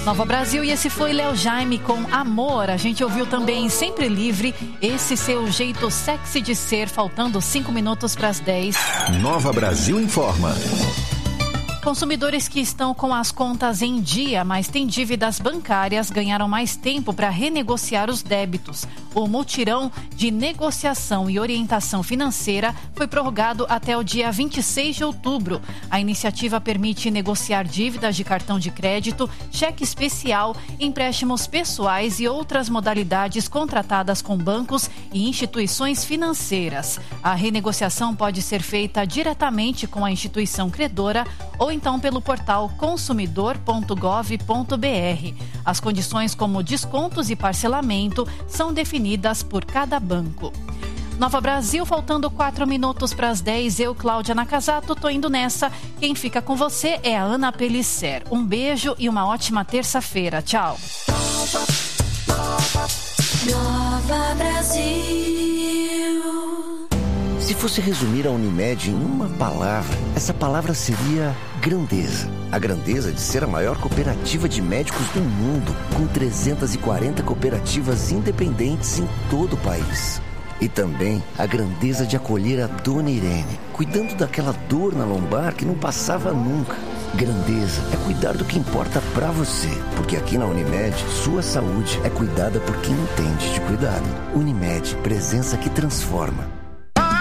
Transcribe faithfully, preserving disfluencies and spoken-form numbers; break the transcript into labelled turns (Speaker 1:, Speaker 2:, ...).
Speaker 1: Nova Brasil, e esse foi Léo Jaime com Amor. A gente ouviu também Sempre Livre, esse seu jeito sexy de ser, faltando cinco minutos para as dez.
Speaker 2: Nova Brasil informa.
Speaker 1: Consumidores que estão com as contas em dia, mas têm dívidas bancárias, ganharam mais tempo para renegociar os débitos. O mutirão de negociação e orientação financeira foi prorrogado até o dia vinte e seis de outubro. A iniciativa permite negociar dívidas de cartão de crédito, cheque especial, empréstimos pessoais e outras modalidades contratadas com bancos e instituições financeiras. A renegociação pode ser feita diretamente com a instituição credora ou então pelo portal consumidor ponto gov ponto br. As condições como descontos e parcelamento são definidas por cada banco. Nova Brasil, faltando quatro minutos para as dez, eu, Cláudia Nakazato, tô indo nessa. Quem fica com você é a Ana Pellicer. Um beijo e uma ótima terça-feira. Tchau.
Speaker 3: Nova Brasil.
Speaker 4: Se fosse resumir a Unimed em uma palavra, essa palavra seria grandeza. A grandeza de ser a maior cooperativa de médicos do mundo, com trezentas e quarenta cooperativas independentes em todo o país. E também a grandeza de acolher a Dona Irene, cuidando daquela dor na lombar que não passava nunca. Grandeza é cuidar do que importa pra você, porque aqui na Unimed, sua saúde é cuidada por quem entende de cuidado. Unimed, presença que transforma.